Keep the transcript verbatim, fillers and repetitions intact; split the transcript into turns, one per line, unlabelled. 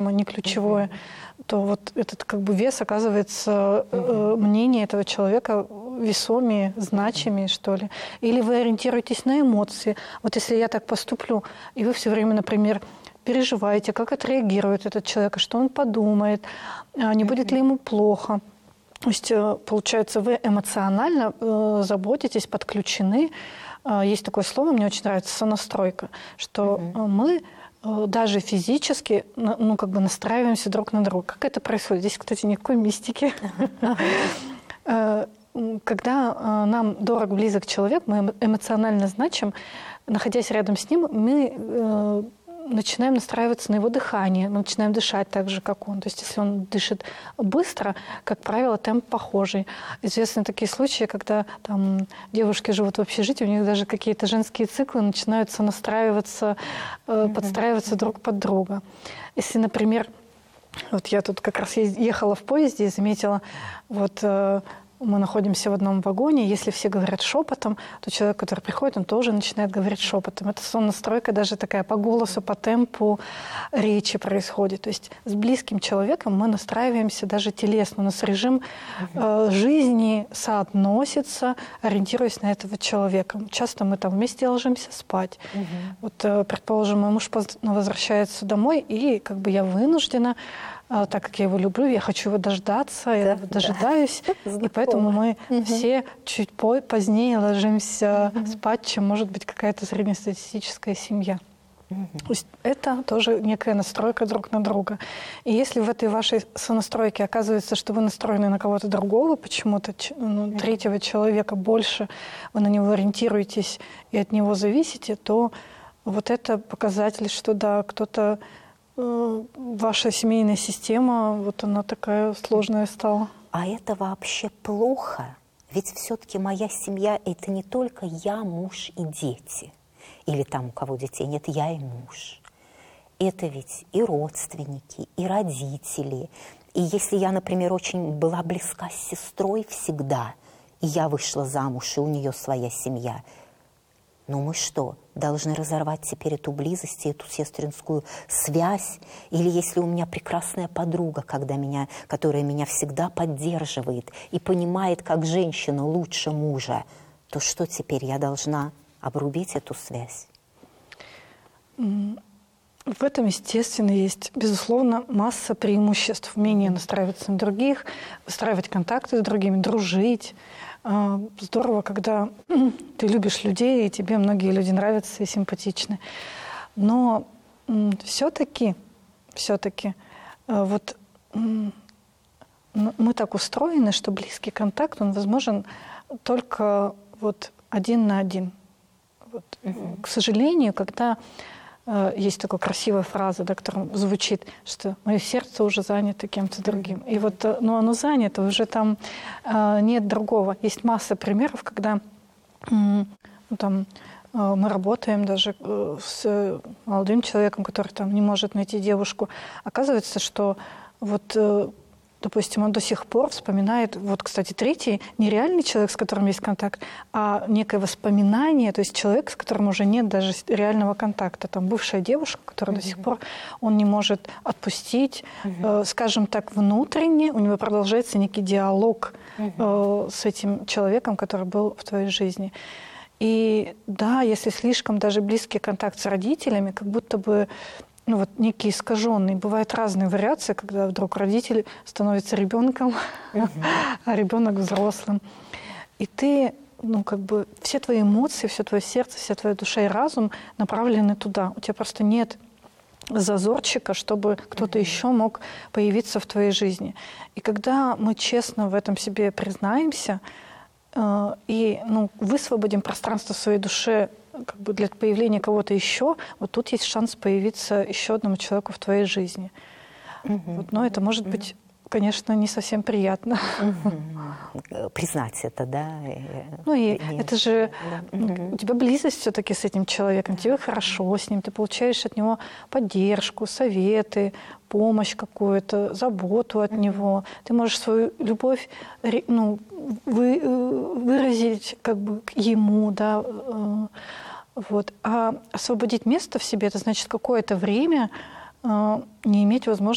самое, не ключевое, mm-hmm. то вот этот как бы вес оказывается, mm-hmm. мнение этого человека весомее, значимее, mm-hmm. что ли. Или вы ориентируетесь на эмоции. Вот если я так поступлю, и вы все время, например, переживаете, как отреагирует этот человек, что он подумает, не mm-hmm. будет ли ему плохо. То есть, получается, вы эмоционально э, заботитесь, подключены. Э, есть такое слово, мне очень нравится, сонастройка, что mm-hmm. мы э, даже физически ну, как бы настраиваемся друг на друга. Как это происходит? Здесь, кстати, никакой мистики. Когда нам дорог, близок человек, мы эмоционально значим, находясь рядом с ним, мы начинаем настраиваться на его дыхание, мы начинаем дышать так же, как он. То есть если он дышит быстро, как правило, темп похожий. Известны такие случаи, когда там девушки живут в общежитии, у них даже какие-то женские циклы начинают настраиваться, mm-hmm. подстраиваться друг под друга. Если, например, вот я тут как раз ехала в поезде и заметила, вот мы находимся в одном вагоне, если все говорят шепотом, то человек, который приходит, он тоже начинает говорить шепотом. Это сонастройка даже такая по голосу, по темпу речи происходит. То есть с близким человеком мы настраиваемся даже телесно. У нас режим э, жизни соотносится, ориентируясь на этого человека. Часто мы там вместе ложимся спать. Угу. Вот, э, предположим, мой муж возвращается домой, и как бы я вынуждена, так как я его люблю, я хочу его дождаться, да, я дожидаюсь, да. И поэтому мы угу. все чуть позднее ложимся угу. спать, чем может быть какая-то среднестатистическая семья. Угу. То есть это тоже некая настройка друг на друга. И если в этой вашей сонастройке оказывается, что вы настроены на кого-то другого, почему-то ну, третьего человека больше, вы на него ориентируетесь и от него зависите, то вот это показатель, что да, кто-то ваша семейная система, вот она такая сложная стала.
А это вообще плохо? Ведь все-таки моя семья – это не только я, муж и дети. Или там, у кого детей нет, я и муж. Это ведь и родственники, и родители. И если я, например, очень была близка с сестрой всегда, и я вышла замуж, и у нее своя семья – ну мы что, должны разорвать теперь эту близость, эту сестринскую связь? Или если у меня прекрасная подруга, когда меня, которая меня всегда поддерживает и понимает, как женщина лучше мужа, то что теперь, я должна обрубить эту связь?
В этом, естественно, есть, безусловно, масса преимуществ. Умение настраиваться на других, выстраивать контакты с другими, дружить. Здорово, когда ты любишь людей, и тебе многие люди нравятся и симпатичны. Но все-таки, все-таки, вот мы так устроены, что близкий контакт, он возможен только вот один на один. Вот. Mm-hmm. К сожалению, когда есть такая красивая фраза, да, которая звучит, что мое сердце уже занято кем-то другим. И вот, ну, оно занято, уже там э, нет другого. Есть масса примеров, когда э, ну, там, э, мы работаем даже э, с молодым человеком, который там не может найти девушку. Оказывается, что вот... Э, допустим, он до сих пор вспоминает, вот, кстати, третий, не реальный человек, с которым есть контакт, а некое воспоминание, то есть человек, с которым уже нет даже реального контакта. Там бывшая девушка, которую mm-hmm. до сих пор он не может отпустить. Mm-hmm. Э, скажем так, внутренне у него продолжается некий диалог mm-hmm. э, с этим человеком, который был в твоей жизни. И да, если слишком даже близкий контакт с родителями, как будто бы ну, вот некий искаженный. Бывают разные вариации, когда вдруг родитель становится ребенком, uh-huh. а ребенок взрослым. И ты, ну, как бы, все твои эмоции, все твое сердце, вся твоя душа и разум направлены туда. У тебя просто нет зазорчика, чтобы кто-то uh-huh. еще мог появиться в твоей жизни. И когда мы честно в этом себе признаемся э, и ну, высвободим пространство в своей душе, как бы для появления кого-то еще, вот тут есть шанс появиться еще одному человеку в твоей жизни. Mm-hmm. Вот, но это может mm-hmm. быть, конечно, не совсем приятно.
Mm-hmm. Признать это, да?
Ну и
Нет.
это же...
Mm-hmm.
У тебя близость все-таки с этим человеком, тебе хорошо с ним, ты получаешь от него поддержку, советы, помощь какую-то, заботу от mm-hmm. него. Ты можешь свою любовь ну, вы, выразить как бы к ему, да, вот. А освободить место в себе, это значит какое-то время э, не иметь возможности